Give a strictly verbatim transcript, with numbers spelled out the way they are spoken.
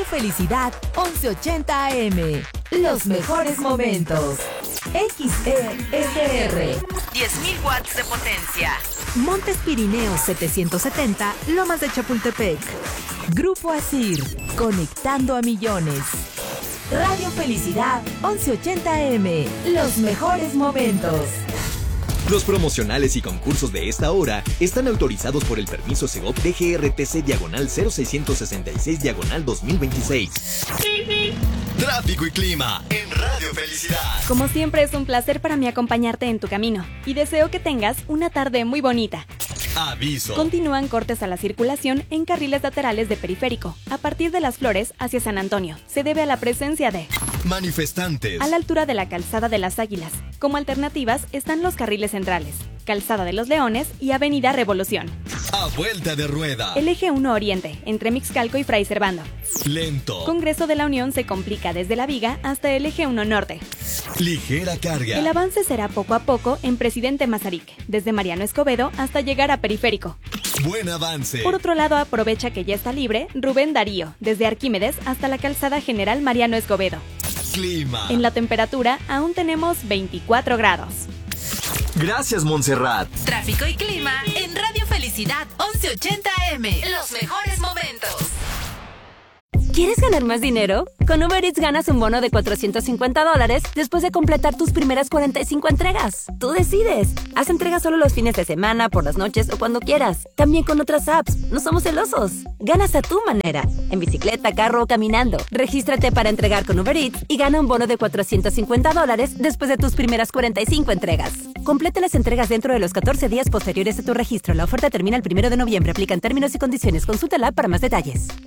Radio Felicidad once ochenta A M. Los mejores momentos. X E S R. diez mil watts de potencia. Montes Pirineos setecientos setenta, Lomas de Chapultepec. Grupo Asir, conectando a millones. Radio Felicidad once ochenta A M. Los mejores momentos. Los promocionales y concursos de esta hora están autorizados por el permiso Segov D G R T C diagonal cero seiscientos sesenta y seis diagonal dos mil veintiséis. Tráfico y clima en Radio Felicidad. Como siempre es un placer para mí acompañarte en tu camino y deseo que tengas una tarde muy bonita. Aviso. Continúan cortes a la circulación en carriles laterales de Periférico, a partir de Las Flores hacia San Antonio. Se debe a la presencia de manifestantes a la altura de la Calzada de las Águilas. Como alternativas están los carriles centrales, Calzada de los Leones y Avenida Revolución. A vuelta de rueda. El eje uno Oriente, entre Mixcalco y Fray Servando. Lento. Congreso de la Unión se complica desde La Viga hasta el eje uno Norte. Ligera carga. El avance será poco a poco en Presidente Mazarik, desde Mariano Escobedo hasta llegar a Periférico. Buen avance. Por otro lado, aprovecha que ya está libre Rubén Darío, desde Arquímedes hasta la Calzada General Mariano Escobedo. Clima. En la temperatura aún tenemos veinticuatro grados. Gracias, Montserrat. Tráfico y clima en Radio Felicidad once ochenta A M. Los mejores momentos. ¿Quieres ganar más dinero? Con Uber Eats ganas un bono de cuatrocientos cincuenta dólares después de completar tus primeras cuarenta y cinco entregas. Tú decides. Haz entregas solo los fines de semana, por las noches o cuando quieras. También con otras apps. No somos celosos. Ganas a tu manera. En bicicleta, carro o caminando. Regístrate para entregar con Uber Eats y gana un bono de cuatrocientos cincuenta dólares después de tus primeras cuarenta y cinco entregas. Completa las entregas dentro de los catorce días posteriores a tu registro. La oferta termina el primero de noviembre. Aplican términos y condiciones. Consulta la app para más detalles.